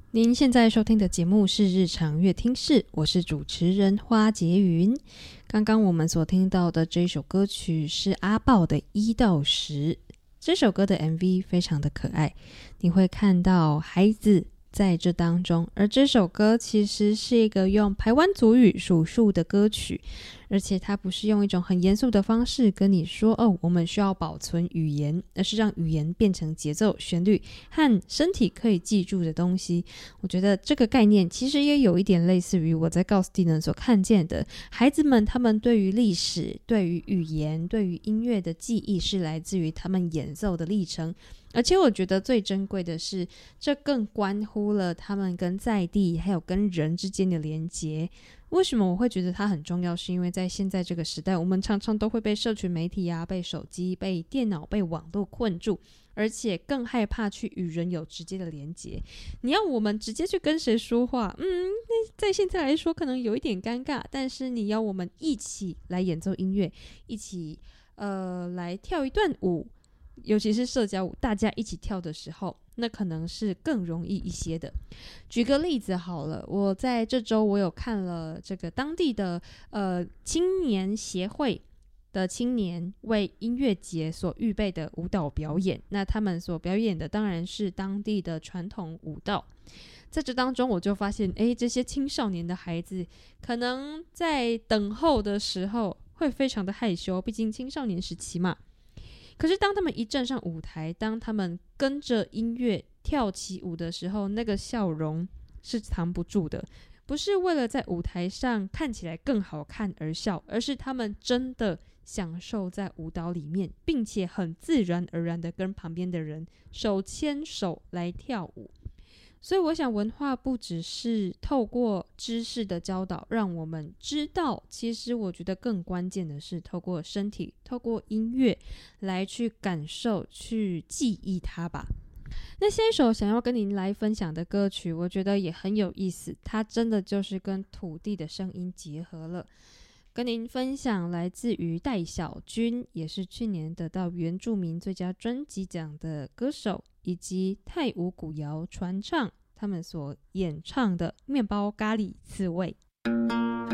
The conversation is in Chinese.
您现在收听的节目是日常乐听室，我是主持人花洁云。刚刚我们所听到的这首歌曲是阿爆的1到10，这首歌的 MV 非常的可爱，你会看到孩子在这当中，而这首歌其实是一个用排湾族语数数的歌曲，而且它不是用一种很严肃的方式跟你说我们需要保存语言，而是让语言变成节奏、旋律和身体可以记住的东西。我觉得这个概念其实也有一点类似于我在告诉地人所看见的，孩子们他们对于历史、对于语言、对于音乐的记忆是来自于他们演奏的历程。而且我觉得最珍贵的是，这更关乎了他们跟在地还有跟人之间的连结。为什么我会觉得它很重要？是因为在现在这个时代，我们常常都会被社群媒体被手机、被电脑、被网络困住，而且更害怕去与人有直接的连结。你要我们直接去跟谁说话，在现在来说可能有一点尴尬，但是你要我们一起来演奏音乐，一起来跳一段舞，尤其是社交舞，大家一起跳的时候，那可能是更容易一些的。举个例子好了，我在这周我有看了这个当地的青年协会的青年为音乐节所预备的舞蹈表演，那他们所表演的当然是当地的传统舞蹈。在这当中我就发现这些青少年的孩子可能在等候的时候会非常的害羞，毕竟青少年时期嘛。可是当他们一站上舞台，当他们跟着音乐跳起舞的时候，那个笑容是藏不住的，不是为了在舞台上看起来更好看而笑，而是他们真的享受在舞蹈里面，并且很自然而然的跟旁边的人手牵手来跳舞。所以我想文化不只是透过知识的教导让我们知道，其实我觉得更关键的是透过身体、透过音乐来去感受、去记忆它吧。那下一首想要跟您来分享的歌曲，我觉得也很有意思，它真的就是跟土地的声音结合了。跟您分享来自于戴晓君，也是去年得到原住民最佳专辑奖的歌手，以及泰武古谣传唱他们所演唱的面包咖喱刺猬。